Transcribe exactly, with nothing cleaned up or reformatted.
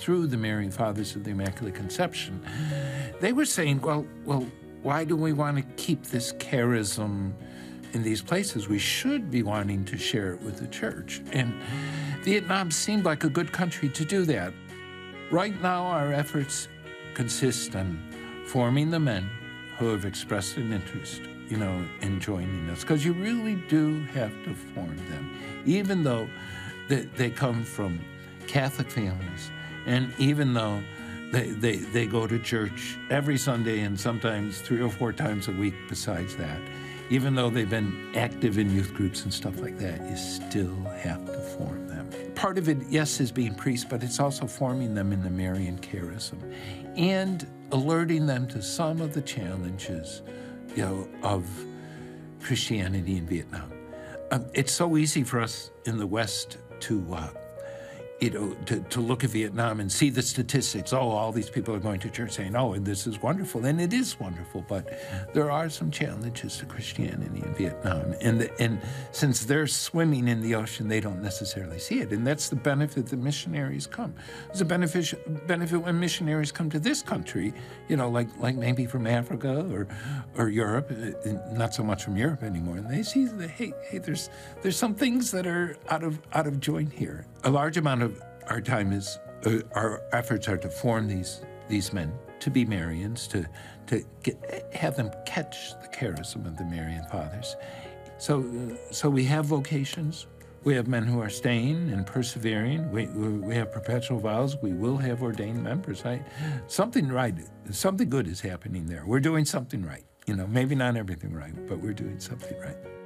through the Marian Fathers of the Immaculate Conception, they were saying, well, well, why do we want to keep this charism in these places? We should be wanting to share it with the church. And Vietnam seemed like a good country to do that. Right now, our efforts consist on forming the men who have expressed an interest, you know, in joining us, because you really do have to form them, even though they, they come from Catholic families, and even though they, they, they go to church every Sunday and sometimes three or four times a week besides that, even though they've been active in youth groups and stuff like that, you still have to form them. Part of it, yes, is being priests, but it's also forming them in the Marian charism and alerting them to some of the challenges, you know, of Christianity in Vietnam. Um, it's so easy for us in the West to, uh, you know, to, to look at Vietnam and see the statistics. Oh, all these people are going to church saying, oh, and this is wonderful. And it is wonderful, but there are some challenges to Christianity in Vietnam. And, the, and since they're swimming in the ocean, they don't necessarily see it. And that's the benefit that missionaries come. There's a benefit, benefit when missionaries come to this country, you know, like, like maybe from Africa or, or Europe, not so much from Europe anymore. And they see that, hey, hey, there's, there's some things that are out of, out of joint here. A large amount of our time is, uh, our efforts are to form these these men to be Marians, to to get, have them catch the charism of the Marian Fathers. So, uh, so we have vocations. We have men who are staying and persevering. We we have perpetual vows. We will have ordained members. I, something right, something good is happening there. We're doing something right. You know, maybe not everything right, but we're doing something right.